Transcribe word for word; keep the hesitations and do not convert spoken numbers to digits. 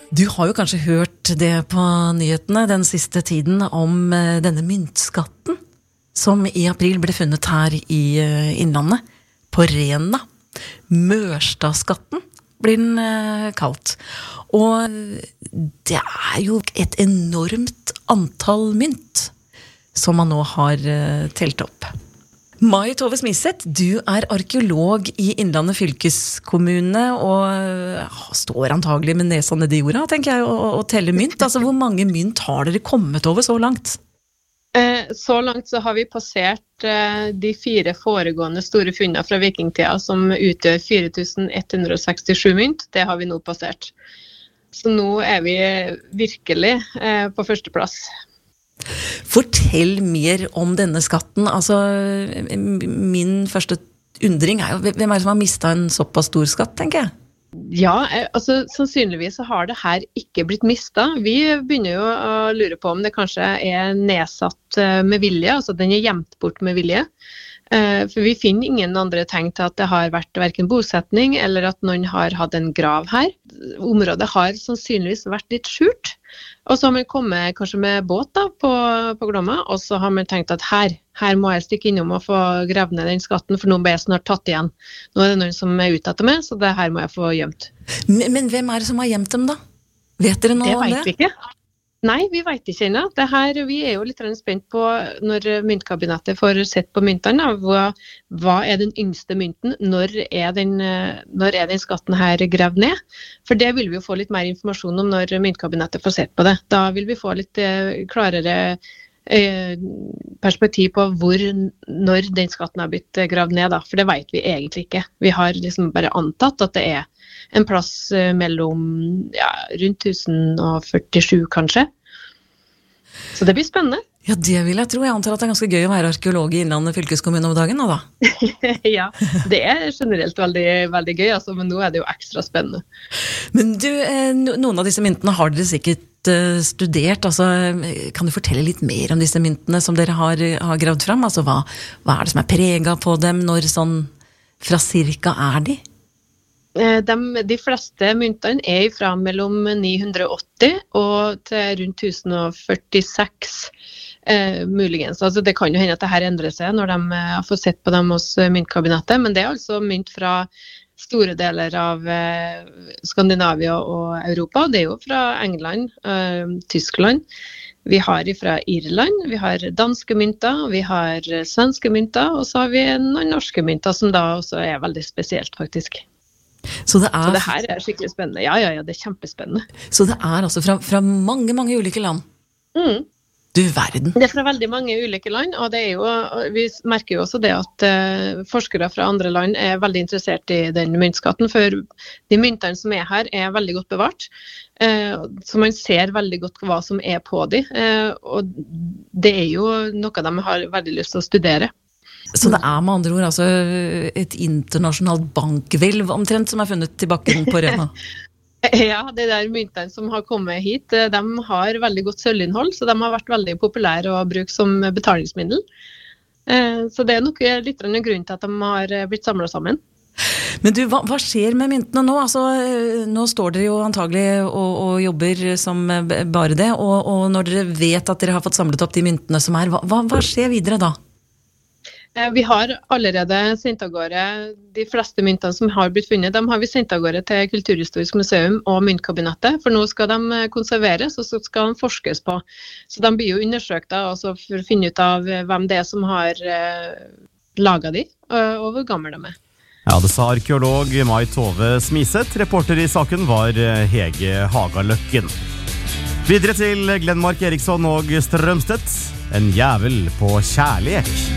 Du har jo kanskje hørt det på nyhetene den siste tiden om denne myntskatten som i april ble funnet her i Innlandet, på Rena. Mørstadskatten blir den kalt. Og det er jo et enormt antall mynt som man nå har telt opp. Mai Tove Smiseth, du er arkeolog i Innlandet fylkeskommune og står antagelig med nesa ned i jorda, tenker jeg, og, og teller mynt. Altså, hvor mange mynt har dere kommet over så langt? Eh, så langt så har vi passert eh, de fire foregående store funnene fra vikingtida, som utgjør fire tusen ett hundre sekstisju mynt. Det har vi nå passert. Så nå er vi virkelig eh, på førsteplass. Fortell mer om denne skatten. Altså, min første undring er jo, hvem er det som har mistet en såpass stor skatt, tenker jeg? Ja, altså sannsynligvis så har det her ikke blitt mistet. Vi begynner jo å lure på om det kanskje er nedsatt med vilje, altså den er gjemt bort med vilje. For vi finner ingen andre tegn til at det har vært hverken bosetning eller at noen har hatt en grav her. Området har sannsynligvis vært litt skjult. Og så har man kommet kanskje med båt da, på, på Glomma, og så har man tenkt at her, her må jeg stikke innom og få gravd ned den skatten, for nå ble jeg snart tatt igjen. Nå er det noen som er ute etter meg, så det her må jeg få gjemt. Men, men hvem er det som har gjemt dem da? Vet dere noe om det? Det vet vi ikke. Nei, vi vet ikke ennå. Det her, vi er jo litt spent på når myntkabinettet får sett på myntene. Hva, hva er den yngste mynten? Når er den, når er den skatten her gravd ned? For det vil vi jo få litt mer informasjon om når myntkabinettet får sett på det. Da vil vi få litt eh, klarere eh, perspektiv på hvor, når den skatten har blitt gravd ned. Da. For det vet vi egentlig ikke. Vi har liksom bare antatt at det er en plass mellom ja, rundt tusen og førtisju kanskje. Så det blir spennende. Ja, det vil jeg tro. Jeg antar at det er ganske gøy å være arkeolog i Innlandet fylkeskommune om dagen, da. Ja, det er generelt veldig, veldig gøy, altså, men nå er det jo ekstra spennende. Men du, noen av disse myntene har dere sikkert studert. Altså, kan du fortelle litt mer om disse myntene som dere har, har gravd fram? Altså, hva, hva er det som er preget på dem? Når sånn fra cirka er de? De, de fleste myntene er fra mellom ni hundre og åtti og til rundt tusen og førtiseks eh, muligens. Altså, det kan jo hende at det her endrer seg når de har fått sett på dem hos myntkabinettet, men det er altså mynt fra store deler av eh, Skandinavia og Europa. Det er jo fra England, eh, Tyskland. Vi har fra Irland, vi har danske mynter, vi har svenske mynter, og så har vi noen norske mynter som da også er veldig spesielt faktisk. Så det, er, så det her er skikkelig spennende. Ja, ja, ja, det er kjempespennende. Så det er altså fra, fra mange, mange ulike land? Mm. Du verden. Det er fra veldig mange ulike land, og det er jo, vi merker jo også det at uh, forskere fra andre land er veldig interessert i den myntskatten, for de myntene som er her er veldig godt bevart. Uh, så man ser veldig godt hva som er på de, uh, og det er jo noe de har veldig lyst til å studere. Så det er med andre ord altså et internasjonalt bankvelv omtrent som er funnet til bakken på Rena? Ja, det der myntene som har kommet hit, de har veldig godt sølvinnhold, så de har vært veldig populære å bruke som betalingsmiddel. Så det er nok litt en grunn til at de har blitt samlet sammen. Men du, hva, hva skjer med myntene nå? Altså, nå står dere jo antagelig og, og jobber som bare det, og, og når dere vet at dere har fått samlet opp de myntene som er, hva, hva skjer videre da? Vi har allerede sendt av gårde de fleste myntene som har blitt funnet. De har vi sendt av gårde til Kulturhistorisk museum og myntkabinettet, for nå skal de konserveres og så skal de forskes på. Så de blir jo undersøkt da, altså for å finne ut av hvem det er som har uh, laget de, og, og hvor gammel de er. Ja, det sa arkeolog Mai Tove Smiseth. Reporter i saken var Hege Hagaløkken. Videre til Glenmark Eriksson og Strømstedt. En jævel på kjærlighet.